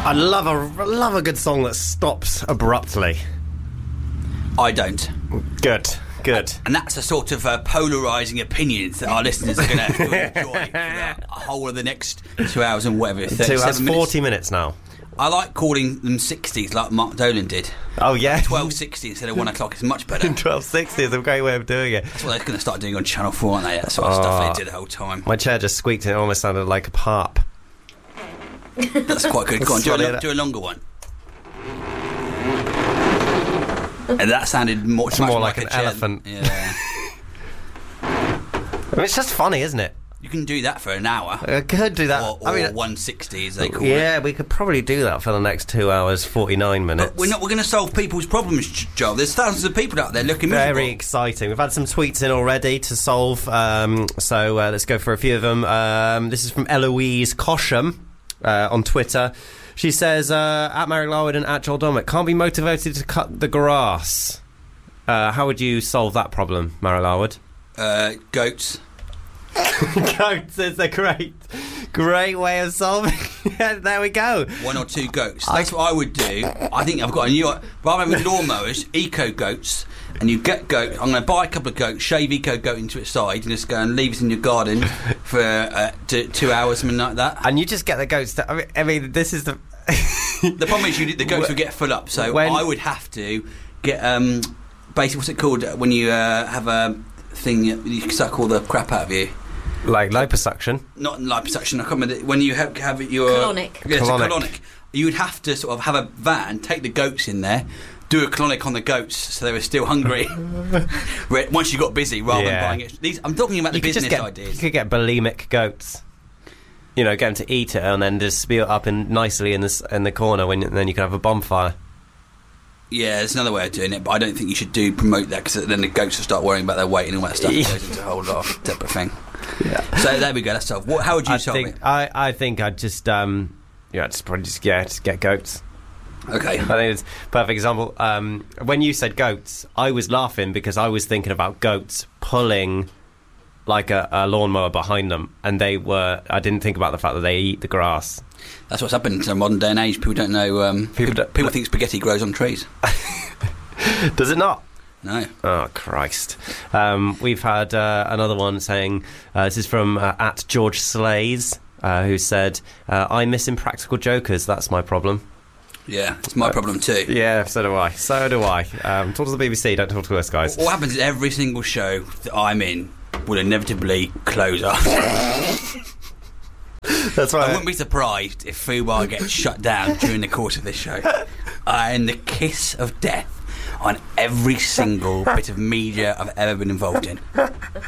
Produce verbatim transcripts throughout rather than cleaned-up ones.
I love a, I love a good song that stops abruptly. I don't. Good, good. And that's a sort of uh, polarising opinions that our listeners are going to have to enjoy for the whole of the next two hours and whatever. Two hours, forty minutes now. I like calling them sixties like Mark Dolan did. Oh, yeah. twelve sixty instead of one o'clock is much better. twelve sixty is a great way of doing it. That's what they're going to start doing on Channel four, aren't they? That sort of oh, stuff they did the whole time. My chair just squeaked and it almost sounded like a harp. That's quite good. Go on, do a, do a longer one. And that sounded much, much more like, like an chair. elephant. Yeah. I mean, it's just funny, isn't it? You can do that for an hour. I could do that. Or, or I mean, one sixty, as they call yeah, it. Yeah, we could probably do that for the next two hours, forty-nine minutes. But we're not. We're going to solve people's problems, Joel. There's thousands of people out there looking miserable. Very exciting. We've had some tweets in already to solve, um, so uh, let's go for a few of them. Um, this is from Eloise Cosham uh, on Twitter. She says, uh, at Marek Larwood and at Joel Dommett, can't be motivated to cut the grass. Uh, how would you solve that problem, Marek Larwood? Uh, goats. Goats is a great, great way of solving it. There we go. One or two goats. That's I, what I would do. I think I've got a new... Rather than lawnmowers, eco goats, and you get goats. I'm going to buy a couple of goats, shave eco goat into its side, and just go and leave it in your garden for uh, t- two hours, something like that. And you just get the goats to... I mean, I mean this is the... The problem is you, the goats will get full up, so when, I would have to get... Um, basically, what's it called when you uh, have a thing, you suck all the crap out of you? Like liposuction? Not liposuction, I can't remember. When you have, have your... Colonic. Yes, colonic. a colonic. You would have to sort of have a van, take the goats in there, do a colonic on the goats so they were still hungry once you got busy, rather yeah. than buying it. These, I'm talking about the you business get, ideas. You could get bulimic goats. You know, get them to eat it and then just spew it up in nicely in the, in the corner, when, and then you can have a bonfire. Yeah, there's another way of doing it, but I don't think you should do promote that, because then the goats will start worrying about their weight and all that stuff. It goes into a whole lot of type of thing. Yeah. So there we go. That's solved. What, how would you I solve think, it? I, I think I'd just um, yeah, just probably just yeah, just get goats. Okay. I think it's a perfect example. Um, when you said goats, I was laughing because I was thinking about goats pulling like a, a lawnmower behind them, and they were. I didn't think about the fact that they eat the grass. That's what's happened in modern day and age. People don't know. Um, people, don't, people think spaghetti grows on trees. Does it not? No. Oh, Christ. Um, we've had uh, another one saying, uh, this is from uh, at George Slays, uh, who said, uh, I miss Impractical Jokers, that's my problem. Yeah, it's my uh, problem too. Yeah, so do I. So do I. Um, talk to the B B C, don't talk to us, guys. What happens is every single show that I'm in will inevitably close up. That's right. I wouldn't be surprised if Fubar gets shut down during the course of this show. Uh, and the kiss of death on every single bit of media I've ever been involved in. Oh,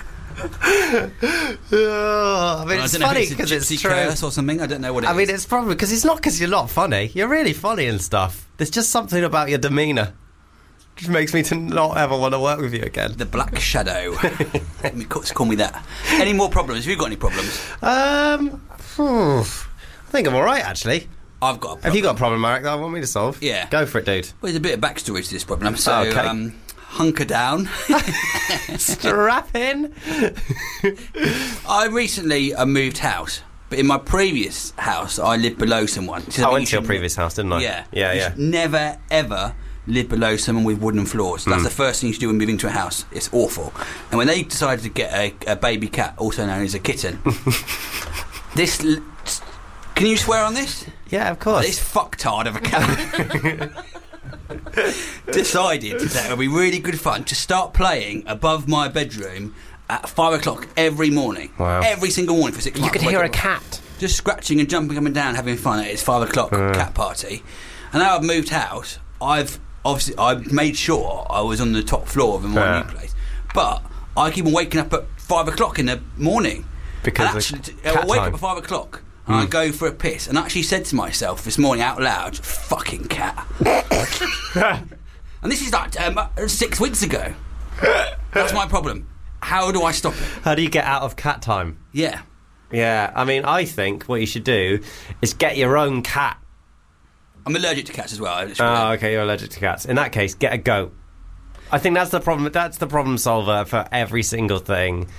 I mean, it's funny because it's, it's true. Curse or something. I don't know what it I is. I mean, it's probably because it's not because you're not funny. You're really funny and stuff. There's just something about your demeanour which makes me to not ever want to work with you again. The Black Shadow. Let me call, call me that. Any more problems? Have you got any problems? Um, I think I'm all right, actually. I've got a problem. Have you got a problem, Marek, that I want me to solve? Yeah. Go for it, dude. Well, there's a bit of backstory to this problem. So, okay. um, hunker down. Strap in. I recently uh, moved house, but in my previous house, I lived below someone. So I went to your previous house, didn't I? Yeah. Yeah, you yeah. should never, ever live below someone with wooden floors. That's mm. the first thing you should do when moving to a house. It's awful. And when they decided to get a, a baby cat, also known as a kitten, this... L- Can you swear on this? Yeah, of course. This fucktard of a cat decided that it would be really good fun to start playing above my bedroom at five o'clock every morning. Wow. Every single morning for six months. You could hear a cat. Just scratching and jumping up and down, having fun at its five o'clock uh. cat party. And now I've moved house, I've obviously I've made sure I was on the top floor of my uh. new place. But I keep on waking up at five o'clock in the morning. Because and actually, I wake up at five o'clock. And mm. I go for a piss, and I actually said to myself this morning out loud, fucking cat. And this is like um, six weeks ago. That's my problem. How do I stop it? How do you get out of cat time? Yeah. Yeah, I mean, I think what you should do is get your own cat. I'm allergic to cats as well. Oh, okay, you're allergic to cats. In that case, get a goat. I think that's the problem. That's the problem solver for every single thing.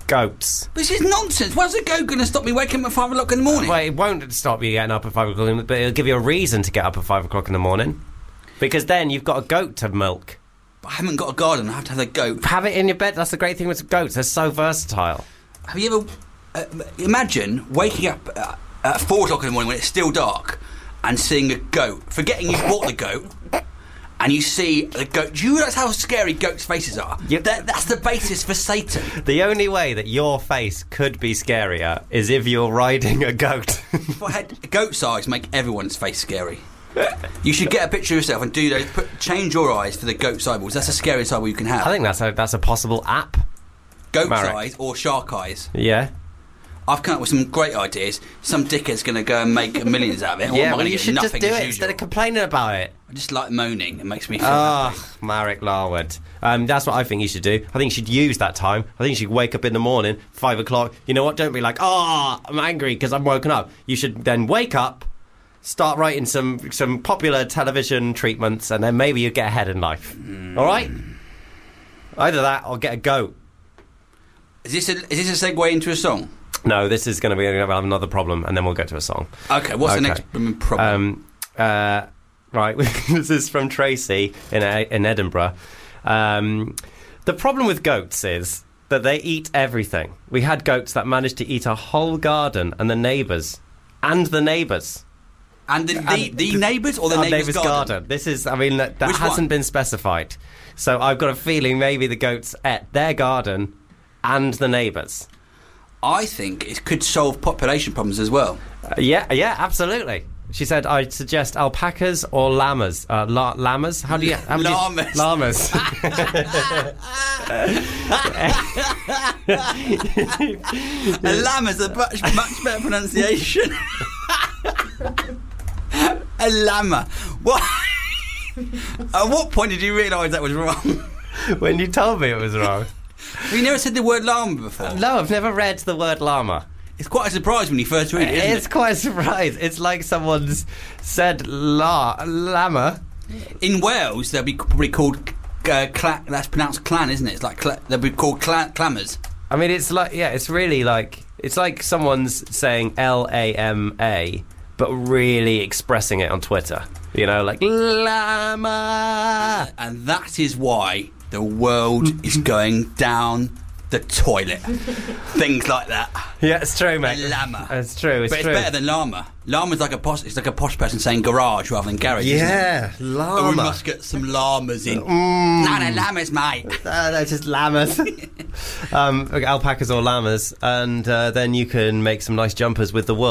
Goats. This is nonsense. Why's a goat going to stop me waking up at five o'clock in the morning? Well, it won't stop you getting up at five o'clock, in the- but it'll give you a reason to get up at five o'clock in the morning. Because then you've got a goat to milk. But I haven't got a garden. I have to have a goat. Have it in your bed. That's the great thing with goats. They're so versatile. Have you ever... Uh, imagine waking up uh, at four o'clock in the morning when it's still dark and seeing a goat, forgetting you've bought the goat, and you see the goat. Do you realise how scary goats' faces are? Yep. That, that's the basis for Satan. The only way that your face could be scarier is if you're riding a goat. If I had goat's eyes, make everyone's face scary. You should get a picture of yourself and do those. Put, change your eyes for the goat's eyeballs. That's the scariest eyeball you can have. I think that's a, that's a possible app. Goat's Marek. eyes or shark eyes. Yeah. I've come up with some great ideas. Some dickhead's going to go and make millions out of it. Or am I Yeah, well, gonna you get should just nothing do as it usual? instead of complaining about it. I just like moaning. It makes me feel happy. Oh, Marek Larwood. Um, that's what I think you should do. I think you should use that time. I think you should wake up in the morning, five o'clock. You know what? Don't be like, oh, I'm angry because I'm woken up. You should then wake up, start writing some some popular television treatments, and then maybe you get ahead in life. Mm. All right? Either that or get a goat. Is this a, is this a segue into a song? No, this is going to be gonna have another problem, and then we'll get to a song. Okay, what's Okay. the next blooming problem? Um, uh, right, this is from Tracy in in Edinburgh. Um, the problem with goats is that they eat everything. We had goats that managed to eat a whole garden and the neighbours. And the neighbours. and the, the, and the neighbours or the Our neighbour's, garden? This is, I mean, that, that Which hasn't one? been specified. So I've got a feeling maybe the goats ate their garden and the neighbours. I think it could solve population problems as well. Uh, yeah, yeah, absolutely. She said, I'd suggest alpacas or llamas. Uh, la- llamas? How do you... How do you- Llamas. Llamas. A llama is a much, much better pronunciation. A llama. What? At what point did you realise that was wrong? When you told me it was wrong. Have you never said the word llama before? No, I've never read the word llama. It's quite a surprise when you first read it, isn't It's it? quite a surprise. It's like someone's said la- llama. In Wales, they'll be probably called... Uh, cla- that's pronounced clan, isn't it? It's like cla- they'll be called cla- clammers. I mean, it's like, yeah, it's really like, it's like someone's saying L A M A, but really expressing it on Twitter. You know, like, llama. And that is why the world is going down the toilet. Things like that. Yeah, it's true, mate. A llama. It's true, it's but true. it's better than llama. Llama's like a posh, it's like a posh person saying garage rather than garage. Yeah, isn't it? Oh, we llama. must get some llamas in. Mm. No, no, llamas, mate. Uh, no, just llamas. um, okay, alpacas or llamas, and uh, then you can make some nice jumpers with the wool.